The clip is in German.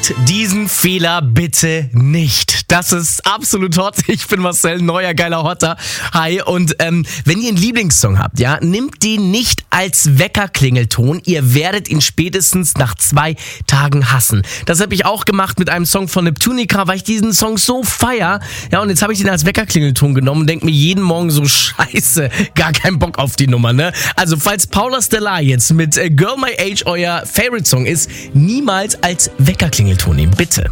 Macht diesen Fehler bitte nicht. Das ist absolut hot. Ich bin Marcel, neuer geiler Hotter. Hi. Und wenn ihr einen Lieblingssong habt, ja, nimmt den nicht als Weckerklingelton. Ihr werdet ihn spätestens nach 2 Tagen hassen. Das habe ich auch gemacht mit einem Song von Neptunica, weil ich diesen Song so feier. Ja, und jetzt habe ich den als Weckerklingelton genommen und denke mir jeden Morgen so, scheiße, gar keinen Bock auf die Nummer, ne? Also falls Paula Stellar jetzt mit Girl My Age euer Favorite Song ist, niemals als Weckerklingelton nehmen, bitte.